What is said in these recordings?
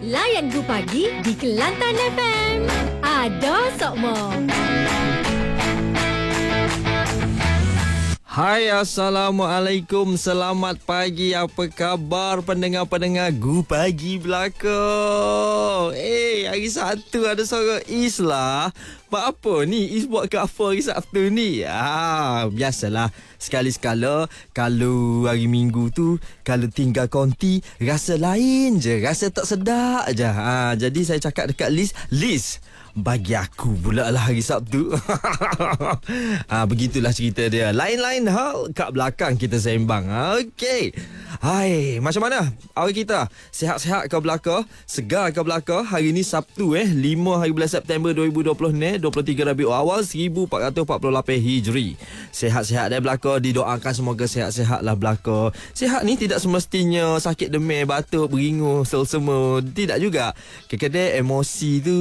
Layan Gu Pagi di Kelantan FM. Ada Sokmo. Hai, Assalamualaikum. Selamat pagi. Apa khabar pendengar-pendengar Gu Pagi belakang? Hari Sabtu ada suara Is lah. Buat apa ni? Is buat ke apa hari Sabtu ni? Biasalah. Sekali-sekala kalau hari Minggu tu, kalau tinggal konti, rasa lain je. Rasa tak sedap je. Jadi saya cakap dekat Liz, bagi aku pula lah hari Sabtu. Begitulah cerita dia. Lain-lain hal kat belakang kita sembang. Okey. Hai, macam mana awak kita? Sihat-sihat ke belakang? Segar ke belakang? Hari ni Sabtu 5 hari bulan September 2020 ni, 23 Rabiul Awal 1448 Hijri. Sihat-sihat dari belakang. Didoakan semoga sihat-sihat lah belakang. Sihat ni tidak semestinya sakit demam, batuk, beringuh, selsema. Tidak juga. Kadang-kadang emosi tu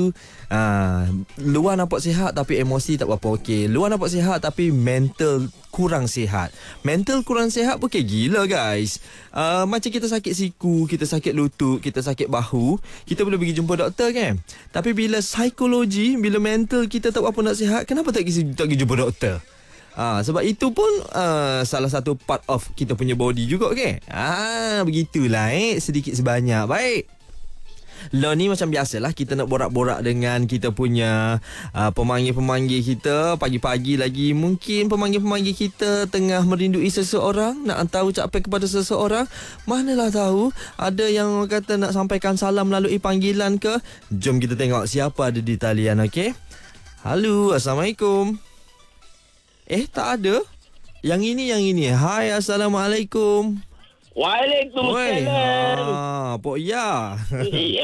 luar nampak sihat tapi emosi tak berapa okey. Luar nampak sihat tapi mental kurang sihat. Mental kurang sihat pun kayak gila guys. Macam kita sakit siku, kita sakit lutut, kita sakit bahu, kita boleh pergi jumpa doktor kan. Tapi bila psikologi, bila mental kita tak apa nak sihat, kenapa tak pergi jumpa doktor? Sebab itu pun salah satu part of kita punya body juga kan. Begitulah sedikit sebanyak. Baik. Lo ni macam biasalah, kita nak borak-borak dengan kita punya pemanggil-pemanggil kita. Pagi-pagi lagi mungkin pemanggil-pemanggil kita tengah merindui seseorang, nak hantar ucapan kepada seseorang. Manalah tahu ada yang kata nak sampaikan salam melalui panggilan ke. Jom kita tengok siapa ada di talian, okey? Halo, Assalamualaikum. Tak ada. Yang ini. Hai, Assalamualaikum. Waalaikumsalam. Pok Ya. Ya.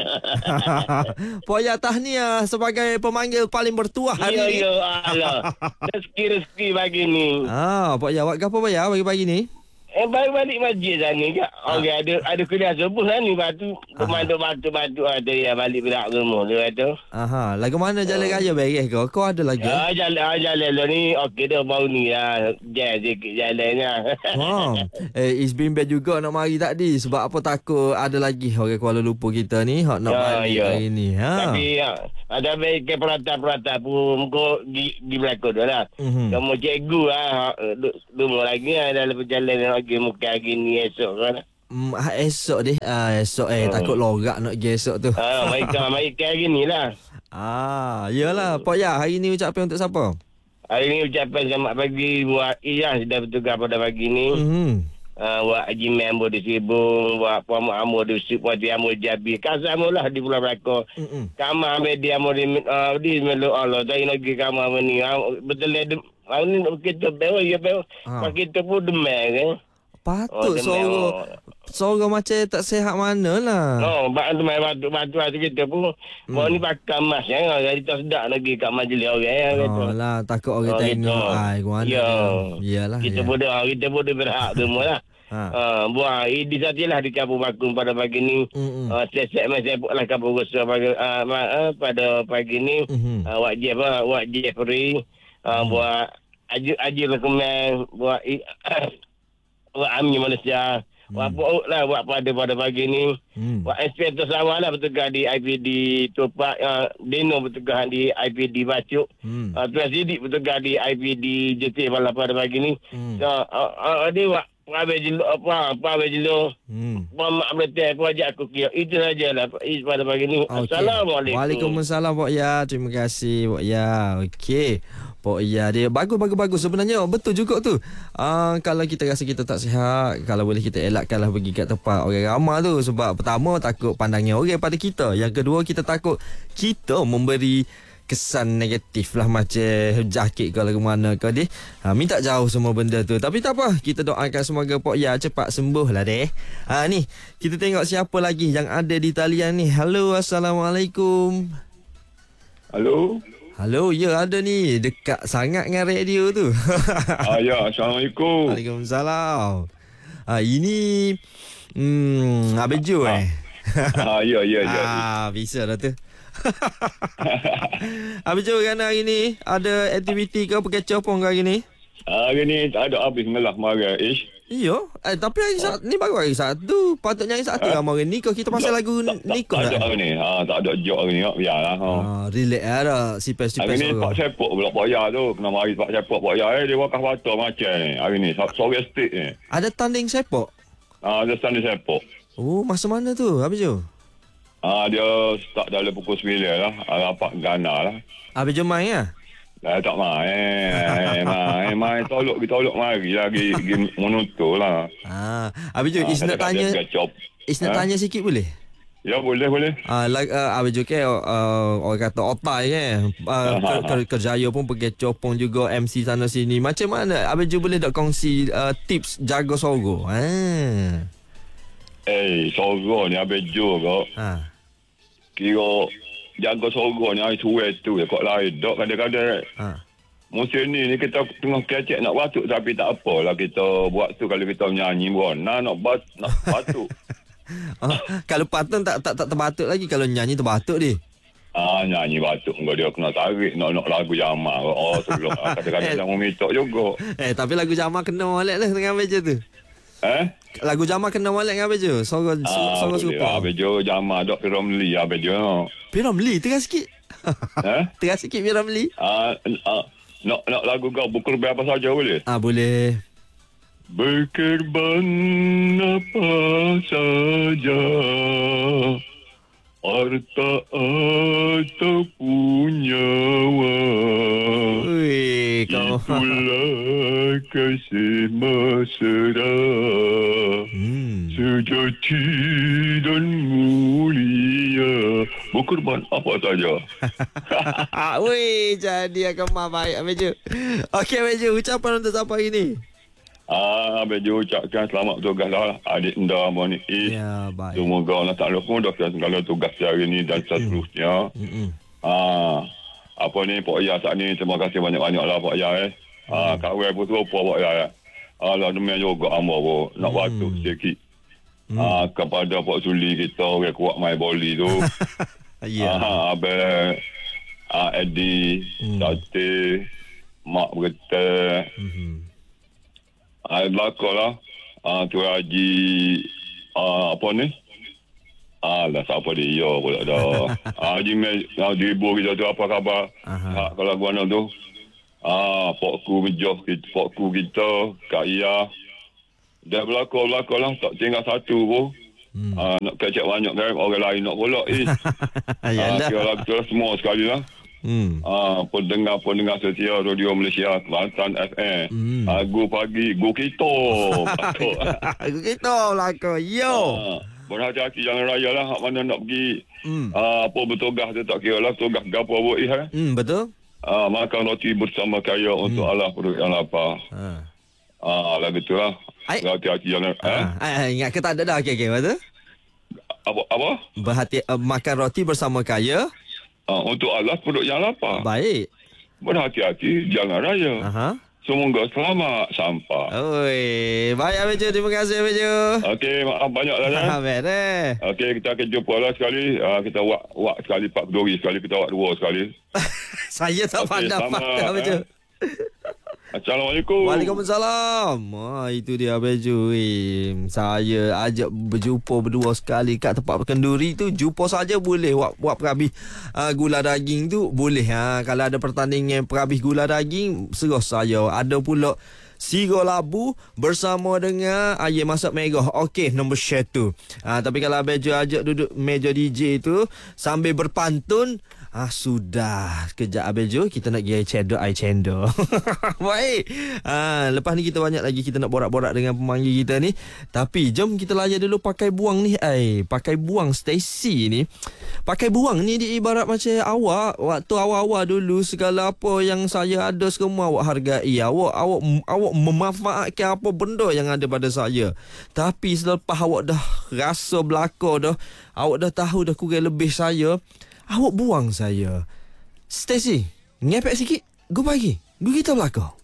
Pok Ya tahniah sebagai pemanggil paling bertuah hari ni. Ya, Allah. Rezeki bagi ni. Pok Ya, buat apa Pok Ya pagi-pagi ni? Baru balik masjid sana ke. Orang ada kuliah subuh sana. Lepas tu pemandu batu-batu ada yang balik berak rumah. Lepas tu. Lagu mana jalan raya beres ke? Kau ada lagi? Jalan lah ni. Okey dah baru ni lah. Jam sikit jalannya. It's been bad juga nak mari tadi. Sebab apa takut ada lagi orang Kuala Lumpur kita ni nak balik hari ni. Tapi ada baik ke perata-perata pun kau di belakang tu lah. Kamu cikgu lah. Rumah lagi lah dalam perjalanan lagi muka hari ni esok kan. Esok deh. Esok takut lorak nak pergi esok tu. Baik hari ni lah. Yalah. Pok Ya, hari ni ucapan untuk siapa? Hari ni ucapan selamat pagi buat Iyah sudah bertugas pada pagi ni. Buat Haji Member di Sibung, buat Puan Mak Amor di Puati Amor Jabi. Kasamulah di Pulau Belakang. Kamar media Amor di Melu Allah. Tadi lagi kamar ni. Betul ni kita bewa ya bewa. Kita pun demam kan. Patut suara macam tak sihat mana lah. Batu kita pun mau ni pakai mask kan. Jadi tak sedap lagi kat majlis orang lah, takut orang tengok. Iyalah. Kita boleh berhak semua lah. Buat di satilah di Kampung Bakung pada pagi ni. Set masih lah Kampung Rosa pada pagi ni. Wak Jeffrey buat Haji Rekeman, buat Ami Malaysia. Buat pada pagi ni. Buat inspektor sawah lah bertugas di IPD Topak. Deno bertugas di IPD Bacuk. Tuan Sidik bertugas di IPD JT pada pagi ni. Dia buat Abang Jelo Mak Bertai Aku ajak aku kira. Itu sajalah pada pagi ni. Assalamualaikum. Waalaikumsalam Pok Ya. Terima kasih Pok Ya. Okey Pok Ya dia bagus sebenarnya. Betul juga tu. Kalau kita rasa kita tak sihat, kalau boleh kita elakkanlah pergi kat tempat orang ramai tu. Sebab pertama takut pandangnya orang pada kita. Yang kedua kita takut kita memberi kesan negatif lah macam jakit ke lagu mana ke deh. Minta jauh semua benda tu. Tapi tak apa, kita doakan semoga Pok Ya cepat sembuh lah deh. Ni kita tengok siapa lagi yang ada di talian ni. Halo, Assalamualaikum. Halo, ya ada ni. Dekat sangat dengan radio tu. Ya, Assalamualaikum. Waalaikumsalam. Ini Abang Jo Ya. Bisa dah tu. Abang Jo, kan hari ni ada aktiviti ke perkecoh pun hari ni? Hari ni tak ada habis melah marah Ish. Iyo, tapi ni baru hari Sabtu. Patutnya hari Sabtu ramai orang nikah. Kita pasal lagu nikah tak ada hari ni. Tak ada joke hari ni. Biarlah. Relax lah. Si pes hari ni Pak Sepok pula Pak Ya tu. Kena mari Pak Sepok Pak Ya. Dia wakaf bata macam ni. Hari ni. Sore state ni. Ada tanding sepok? Ada tanding sepok. Oh, masa mana tu? Habis tu? Dia start dalam pukul 9 lah. Rapat Ghana lah. Habis jom main lah? Tak main. Main tolok mari lagi menonton lah. Habis tu Is nak tanya sikit boleh? Ya boleh. Habis tu orang kata otai kerjaya pun pergi copong juga MC sana sini. Macam mana? Habis tu boleh tak kongsi tips jaga sorgo? Sorgo ni habis tu kau. Kira jaga sorgo ni hari suai tu kau lain dok kadang-kadang musim ni kita tengah kecek nak batuk tapi tak apalah kita buat tu. Kalau kita menyanyi nak batuk kalau patut tak terbatuk lagi. Kalau nyanyi terbatuk dia nyanyi batuk kau dia kena tarik nak lagu jamak sebelum kadang-kadang nak minta juga tapi lagu jamak kena molek lah dengan meja tu. Lagu jamak kena molek dengan meja sorgo serupa bejo jamak dok Piramli bejo Piramli tengah sikit. Tengah sikit Piramli. Nak lagu kau bukur apa saja boleh? Boleh. Berkorban apa saja, harta ataupun nyawa, itulah kasih mesra, sejati dan mulia. Berkorban apa saja. Wih, jadi akan baik Abejo. Okey Abejo, ucapan untuk siapa hari ni? Abejo ucapkan selamat tugas lah adik Nda Moni. Ya, baik. Semoga Allah Ta'ala pun dah segala tugas hari ni dan seterusnya. Apa ni Pak Ya saat ni, terima kasih banyak-banyak lah Pak Ya Kak Wei pun serupa Pak Ya Allah demi juga amba pun nak batuk sikit. Kepada Pak Suli kita orang kuat main boli tu. Abang Eddie Tati Mak Berita belakang lah Tu Haji apa ni dah siapa dia pula dah Haji Ibu kita tu apa khabar kalau guana tu Pokku Mejoh Pokku kita Kak Ia dah belakang lah tak tinggal satu pun. Nak kecek banyak kan orang lain nak pula kira kita semua sekali lah. Pendengar setia Radio Malaysia Kelantan FM. Go pagi go kita go kita belakang yo berhati-hati jangan raya lah hak mana nak pergi apa bertugas tu tak kira lah tugas gapo buat betul. Makan roti bersama kaya untuk Allah perut yang lapar. Lagu tu lah. Hati-hati jangan ingat ke tak ada dah. Okey betul. Apa? Makan roti bersama kaya untuk Allah perut yang lapar. Baik. Berhati-hati jangan raya. Semoga selamat sampai. Oi, baik Abejo, terima kasih Abejo. Okey, maaf banyak lah Okey, kita akan jumpa lah sekali. Kita wak sekali 4 dori sekali, kita wak 2 sekali. Saya tak pandang Abejo. Assalamualaikum. Waalaikumsalam. Itu dia Abejo. Saya ajak berjumpa berdua sekali kat tempat kenduri tu. Jumpa saja boleh. Buat perhabis gula daging tu boleh. Kalau ada pertandingan perhabis gula daging, serah saya. Ada pula Sigo Labu bersama dengan Ayah Masak Merah. Okey, nombor share tu. Tapi kalau Abejo ajak duduk meja DJ tu sambil berpantun, sudah. Kejap Abejo, kita nak pergi air cendol. Baik. Lepas ni kita banyak lagi kita nak borak-borak dengan pemanggil kita ni. Tapi jom kita layan dulu pakai buang ni. Pakai buang Stacy ni. Pakai buang ni dia ibarat macam awak. Waktu awal-awal dulu segala apa yang saya ada semua awak hargai. Awak memanfaatkan apa benda yang ada pada saya. Tapi selepas awak dah rasa belaka dah, awak dah tahu dah kurang lebih saya, awak buang saya. Stacy, ngepek sikit. Go pagi. Go kita belakang.